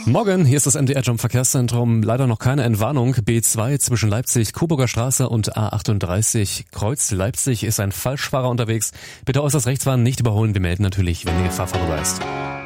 Morgen, hier ist das MDR Jump Verkehrszentrum. Leider noch keine Entwarnung. B2 zwischen Leipzig, Coburger Straße und A38 Kreuz Leipzig ist ein Falschfahrer unterwegs. Bitte äußerst rechts fahren, nicht überholen. Wir melden natürlich, wenn die Gefahr vorüber ist.